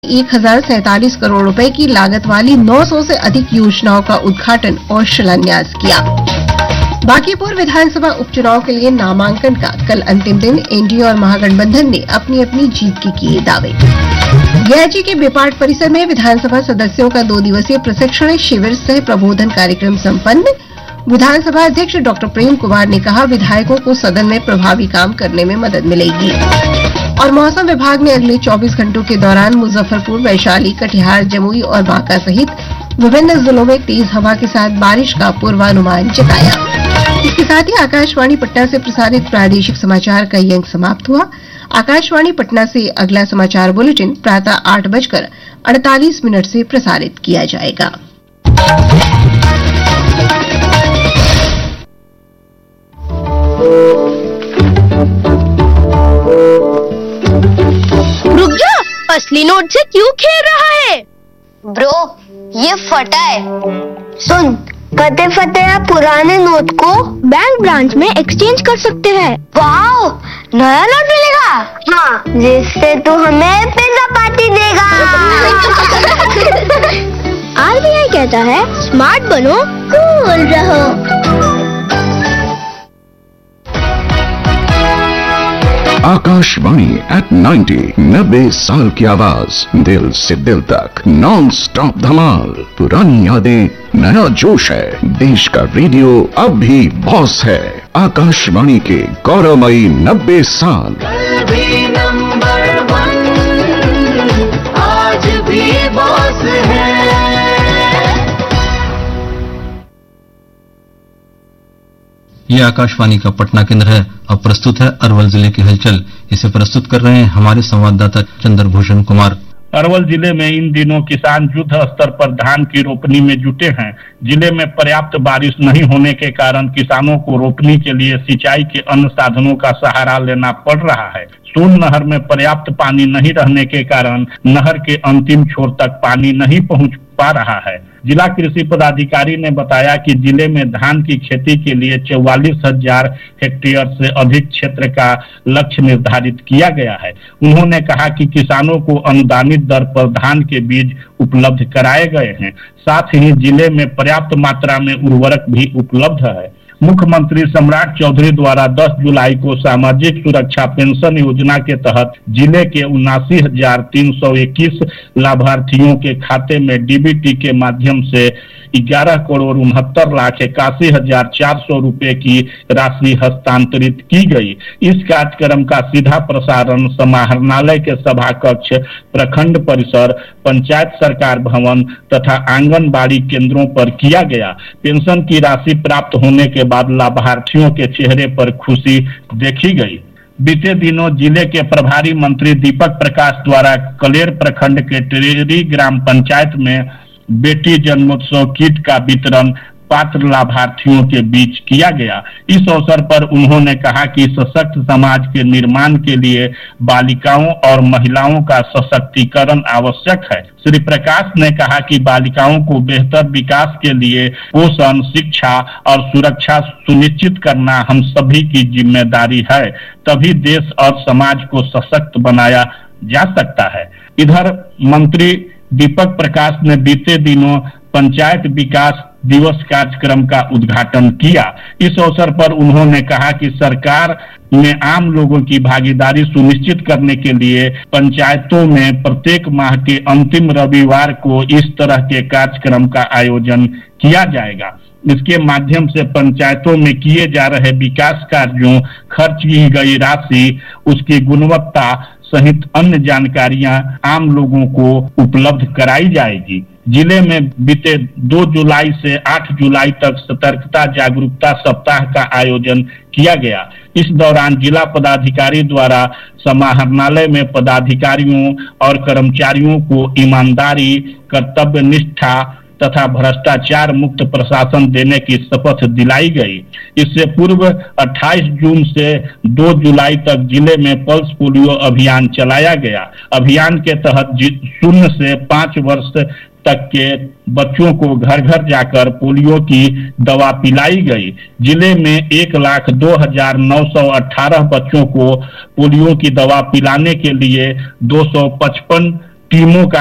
1047 करोड़ रुपए की लागत वाली 900 से अधिक योजनाओं का उद्घाटन और शिलान्यास किया। बांकीपुर विधानसभा उपचुनाव के लिए नामांकन का कल अंतिम दिन। एनडीए और महागठबंधन ने अपनी अपनी जीत के किए दावे। गयाची के बेपाट परिसर में विधानसभा सदस्यों का 2 दिवसीय प्रशिक्षण शिविर सह प्रबोधन कार्यक्रम संपन्न। विधानसभा अध्यक्ष डॉक्टर प्रेम कुमार ने कहा, विधायकों को सदन में प्रभावी काम करने में मदद मिलेगी। और मौसम विभाग ने अगले 24 घंटों के दौरान मुजफ्फरपुर, वैशाली, कटिहार, जमुई और बांका सहित विभिन्न जिलों में तेज हवा के साथ बारिश का पूर्वानुमान जताया। इसके साथ ही आकाशवाणी पटना से प्रसारित प्रादेशिक समाचार का ये अंक समाप्त हुआ। आकाशवाणी पटना से अगला समाचार बुलेटिन प्रातः 8:48 से प्रसारित किया जाएगा। रुक जा, असली नोट से क्यों खेल रहा है? ब्रो, ये फटा है। सुन, कते फटे पुराने नोट को बैंक ब्रांच में एक्सचेंज कर सकते हैं। वाओ, नया नोट मिलेगा। हाँ, जिससे तू हमें पिज्जा पार्टी देगा। आरबीआई कहता है, स्मार्ट बनो, कूल रहो। आकाशवाणी एट 90 साल की आवाज, दिल से दिल तक, नॉन स्टॉप धमाल। पुरानी यादें, नया जोश है। देश का रेडियो अब भी बॉस है। आकाशवाणी के गौरवमयी 90 साल। कल भी नंबर 1, आज भी बॉस है। ये आकाशवाणी का पटना केंद्र है। अब प्रस्तुत है अरवल जिले की हलचल। इसे प्रस्तुत कर रहे हैं हमारे संवाददाता चंद्रभूषण कुमार। अरवल जिले में इन दिनों किसान युद्ध स्तर पर धान की रोपनी में जुटे हैं। जिले में पर्याप्त बारिश नहीं होने के कारण किसानों को रोपनी के लिए सिंचाई के अन्य साधनों का सहारा लेना पड़ रहा है। सोन नहर में पर्याप्त पानी नहीं रहने के कारण नहर के अंतिम छोर तक पानी नहीं पहुंच पा रहा है। जिला कृषि पदाधिकारी ने बताया कि जिले में धान की खेती के लिए 44,000 हेक्टेयर से अधिक क्षेत्र का लक्ष्य निर्धारित किया गया है। उन्होंने कहा कि किसानों को अनुदानित दर पर धान के बीज उपलब्ध कराए गए हैं। साथ ही जिले में पर्याप्त मात्रा में उर्वरक भी उपलब्ध है। मुख्यमंत्री सम्राट चौधरी द्वारा 10 जुलाई को सामाजिक सुरक्षा पेंशन योजना के तहत जिले के 79,321 लाभार्थियों के खाते में डीबीटी के माध्यम से 11,69,81,400 रुपए की राशि हस्तांतरित की गई। इस कार्यक्रम का सीधा प्रसारण समाहरणालय के सभा कक्ष, प्रखंड परिसर, पंचायत सरकार भवन तथा आंगनबाड़ी केंद्रों पर किया गया। पेंशन की राशि प्राप्त होने के बाद लाभार्थियों के चेहरे पर खुशी देखी गई। बीते दिनों जिले के प्रभारी मंत्री दीपक प्रकाश द्वारा कलेर प्रखंड के टेरी ग्राम पंचायत में बेटी जन्मोत्सव किट का वितरण पात्र लाभार्थियों के बीच किया गया। इस अवसर पर उन्होंने कहा कि सशक्त समाज के निर्माण के लिए बालिकाओं और महिलाओं का सशक्तिकरण आवश्यक है। श्री प्रकाश ने कहा कि बालिकाओं को बेहतर विकास के लिए पोषण, शिक्षा और सुरक्षा सुनिश्चित करना हम सभी की जिम्मेदारी है। तभी देश और समाज को सशक्त बनाया जा सकता है। इधर मंत्री दीपक प्रकाश ने बीते दिनों पंचायत विकास दिवस कार्यक्रम का उद्घाटन किया। इस अवसर पर उन्होंने कहा कि सरकार ने आम लोगों की भागीदारी सुनिश्चित करने के लिए पंचायतों में प्रत्येक माह के अंतिम रविवार को इस तरह के कार्यक्रम का आयोजन किया जाएगा। इसके माध्यम से पंचायतों में किए जा रहे विकास कार्यों, खर्च की गई राशि, उसकी गुणवत्ता सहित अन्य जानकारियां आम लोगों को उपलब्ध कराई जाएगी। जिले में बीते 2 जुलाई से 8 जुलाई तक सतर्कता जागरूकता सप्ताह का आयोजन किया गया। इस दौरान जिला पदाधिकारी द्वारा समाहरणालय में पदाधिकारियों और कर्मचारियों को ईमानदारी, कर्तव्य निष्ठा तथा भ्रष्टाचार मुक्त प्रशासन देने की शपथ दिलाई गई। इससे पूर्व 28 जून से 2 जुलाई तक जिले में पल्स पोलियो अभियान चलाया गया। अभियान के तहत 0 से 5 वर्ष तक के बच्चों को घर घर जाकर पोलियो की दवा पिलाई गई। जिले में 1,02,918 बच्चों को पोलियो की दवा पिलाने के लिए 255 टीमों का